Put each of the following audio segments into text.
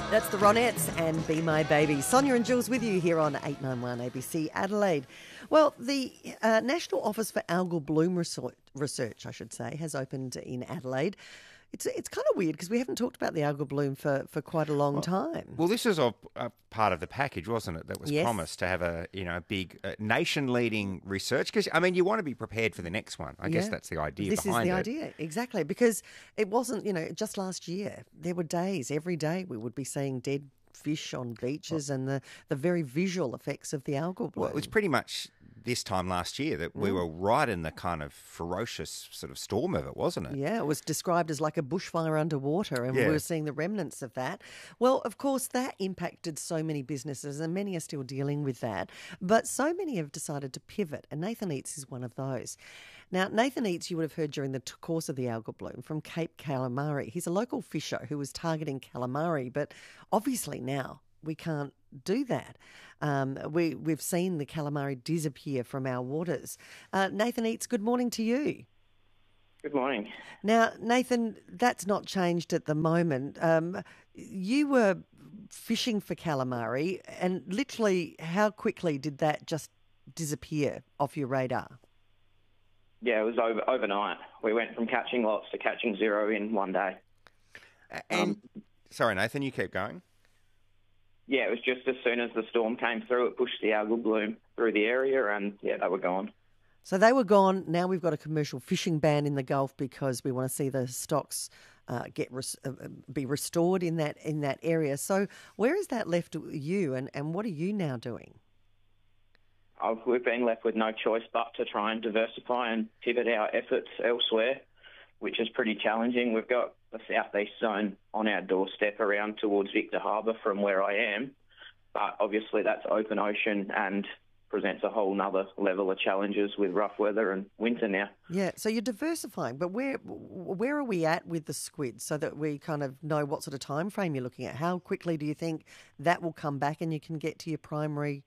That's the Ronettes and Be My Baby. Sonia and Jules with you here on 891 ABC Adelaide. Well, the National Office for Algal Bloom Research, I should say, has opened in Adelaide. It's kind of weird because we haven't talked about the algal bloom for quite a long time. Well, this was a part of the package, wasn't it, that was Yes. promised to have a big nation-leading research? Because, I mean, you want to be prepared for the next one. I guess that's the idea behind it. This is the idea, exactly, because it wasn't, just last year, there were days, every day we would be seeing dead fish on beaches and the very visual effects of the algal bloom. Well, it was pretty much this time last year that we were right in the kind of ferocious sort of storm of it, wasn't it? Yeah, it was described as like a bushfire underwater, and we were seeing the remnants of that. Well, of course, that impacted so many businesses, and many are still dealing with that. But so many have decided to pivot, and Nathan Eats is one of those. Now, Nathan Eats, you would have heard during the course of the algal bloom from Cape Calamari. He's a local fisher who was targeting calamari, but obviously now we can't do that. We've seen the calamari disappear from our waters. Nathan Eats, good morning to you. Good morning. Now, Nathan, that's not changed at the moment. You were fishing for calamari, and literally how quickly did that just disappear off your radar? Yeah, it was overnight. We went from catching lots to catching zero in one day. And sorry, Nathan, you keep going. Yeah, it was just as soon as the storm came through, it pushed the algal bloom through the area, and they were gone. So they were gone. Now we've got a commercial fishing ban in the Gulf because we want to see the stocks be restored in that area. So where has that left you, and what are you now doing? We've been left with no choice but to try and diversify and pivot our efforts elsewhere, which is pretty challenging. We've got the southeast zone on our doorstep around towards Victor Harbour from where I am, but obviously that's open ocean and presents a whole nother level of challenges with rough weather and winter now. Yeah, so you're diversifying, but where are we at with the squid so that we kind of know what sort of time frame you're looking at? How quickly do you think that will come back and you can get to your primary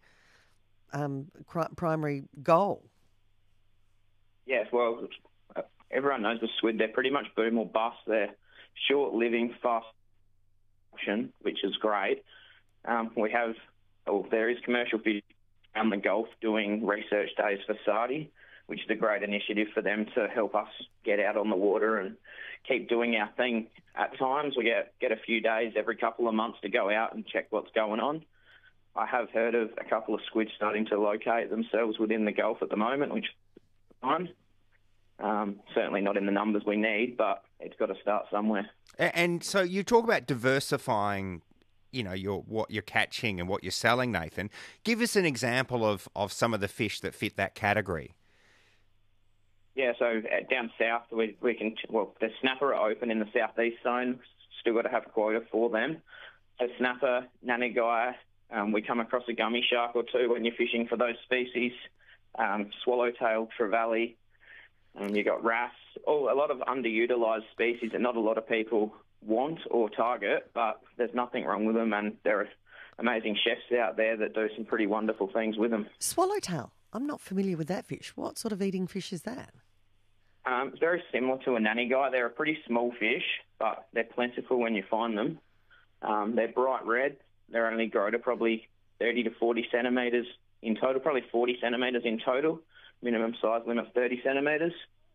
goal? Yes, well, everyone knows the squid. They're pretty much boom or bust. They're short-living, fast option, which is great. There is commercial fish around the Gulf doing research days for SARDI, which is a great initiative for them to help us get out on the water and keep doing our thing. At times, we get a few days every couple of months to go out and check what's going on. I have heard of a couple of squid starting to locate themselves within the Gulf at the moment, which is fine. Certainly not in the numbers we need, but it's got to start somewhere. And so you talk about diversifying, what you're catching and what you're selling, Nathan. Give us an example of some of the fish that fit that category. Yeah, so down south, we can, the snapper are open in the southeast zone. Still got to have quota for them. So snapper, nannygai, we come across a gummy shark or two when you're fishing for those species. Swallowtail, trevally. You got wrasse, a lot of underutilised species that not a lot of people want or target, but there's nothing wrong with them, and there are amazing chefs out there that do some pretty wonderful things with them. Swallowtail, I'm not familiar with that fish. What sort of eating fish is that? It's very similar to a nannygai. They're a pretty small fish, but they're plentiful when you find them. They're bright red. They only grow to probably 30 to 40 centimetres in total, probably 40 centimetres in total. Minimum size limit 30 centimetres.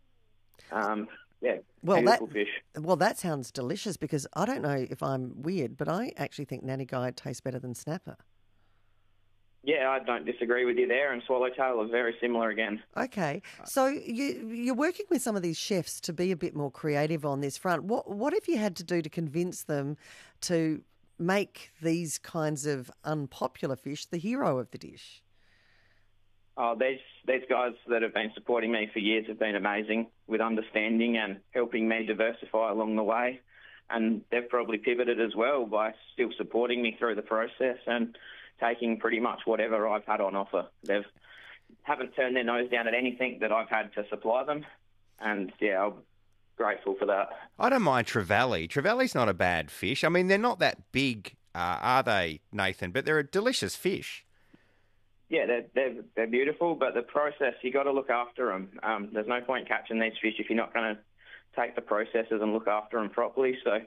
Beautiful fish. Well, that sounds delicious because I don't know if I'm weird, but I actually think nannygai tastes better than snapper. Yeah, I don't disagree with you there, and swallowtail are very similar again. Okay, so you're working with some of these chefs to be a bit more creative on this front. What have you had to do to convince them to make these kinds of unpopular fish the hero of the dish? These guys that have been supporting me for years have been amazing with understanding and helping me diversify along the way. And they've probably pivoted as well by still supporting me through the process and taking pretty much whatever I've had on offer. They haven't turned their nose down at anything that I've had to supply them. And, I'm grateful for that. I don't mind trevally. Trevally's not a bad fish. I mean, they're not that big, are they, Nathan? But they're a delicious fish. Yeah, they're beautiful, but the process, you got to look after them. There's no point catching these fish if you're not going to take the processes and look after them properly. So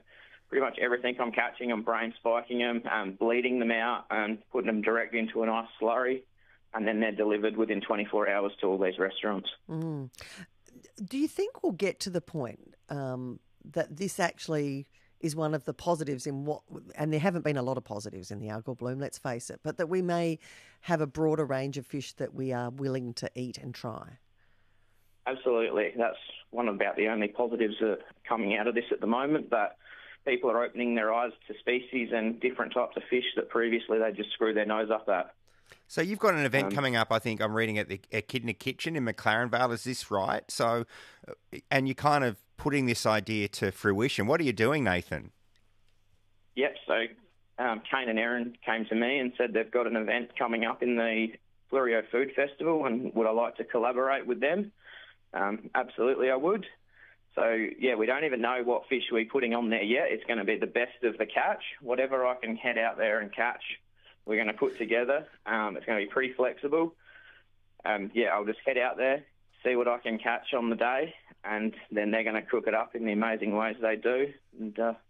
pretty much everything I'm catching, I'm brain spiking them, bleeding them out and putting them directly into a nice slurry, and then they're delivered within 24 hours to all these restaurants. Mm. Do you think we'll get to the point that this actually is one of the positives in what, and there haven't been a lot of positives in the algal bloom, let's face it, but that we may have a broader range of fish that we are willing to eat and try? Absolutely. That's one of about the only positives that are coming out of this at the moment, that people are opening their eyes to species and different types of fish that previously they just screwed their nose up at. So you've got an event coming up, I think I'm reading at the Echidna Kitchen in McLaren Vale, is this right? So, and you're kind of putting this idea to fruition. What are you doing, Nathan? Yep, so Kane and Erin came to me and said they've got an event coming up in the Fleurieu Food Festival and would I like to collaborate with them? Absolutely, I would. So, yeah, we don't even know what fish we're putting on there yet. It's going to be the best of the catch. Whatever I can head out there and catch, we're going to put together. It's going to be pretty flexible. I'll just head out there, see what I can catch on the day, and then they're going to cook it up in the amazing ways they do. And